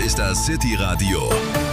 ist das City Radio,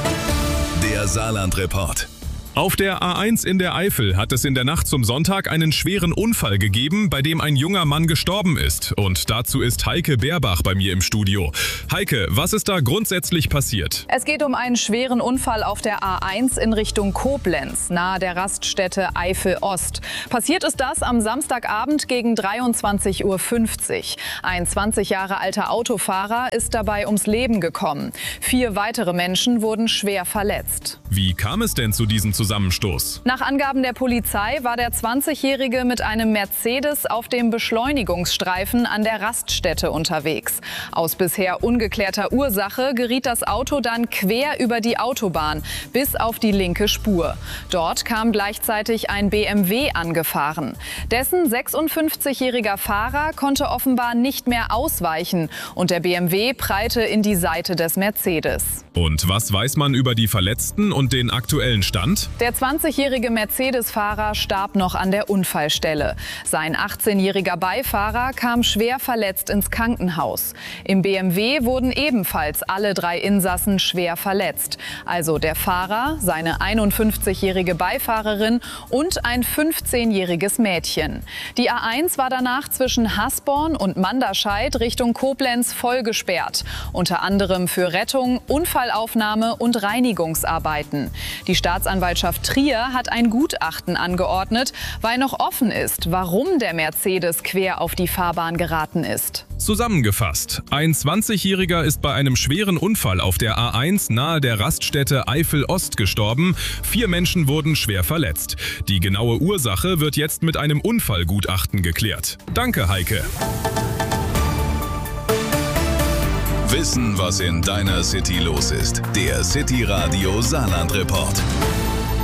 der Saarland-Report. Auf der A1 in der Eifel hat es in der Nacht zum Sonntag einen schweren Unfall gegeben, bei dem ein junger Mann gestorben ist. Und dazu ist Heike Beerbach bei mir im Studio. Heike, was ist da grundsätzlich passiert? Es geht um einen schweren Unfall auf der A1 in Richtung Koblenz, nahe der Raststätte Eifel Ost. Passiert ist das am Samstagabend gegen 23:50 Uhr. Ein 20 Jahre alter Autofahrer ist dabei ums Leben gekommen. 4 weitere Menschen wurden schwer verletzt. Wie kam es denn zu diesem Zusammenstoß? Nach Angaben der Polizei war der 20-Jährige mit einem Mercedes auf dem Beschleunigungsstreifen an der Raststätte unterwegs. Aus bisher ungeklärter Ursache geriet das Auto dann quer über die Autobahn bis auf die linke Spur. Dort kam gleichzeitig ein BMW angefahren. Dessen 56-jähriger Fahrer konnte offenbar nicht mehr ausweichen und der BMW prallte in die Seite des Mercedes. Und was weiß man über die Verletzten und den aktuellen Stand? Der 20-jährige Mercedes-Fahrer starb noch an der Unfallstelle. Sein 18-jähriger Beifahrer kam schwer verletzt ins Krankenhaus. Im BMW wurden ebenfalls alle 3 Insassen schwer verletzt. Also der Fahrer, seine 51-jährige Beifahrerin und ein 15-jähriges Mädchen. Die A1 war danach zwischen Hasborn und Manderscheid Richtung Koblenz voll gesperrt. Unter anderem für Rettung, Unfallaufnahme und Reinigungsarbeiten. Die Staatsanwaltschaft Trier hat ein Gutachten angeordnet, weil noch offen ist, warum der Mercedes quer auf die Fahrbahn geraten ist. Zusammengefasst, ein 20-Jähriger ist bei einem schweren Unfall auf der A1 nahe der Raststätte Eifel Ost gestorben. 4 Menschen wurden schwer verletzt. Die genaue Ursache wird jetzt mit einem Unfallgutachten geklärt. Danke, Heike. Wissen, was in deiner City los ist. Der City Radio Saarland-Report.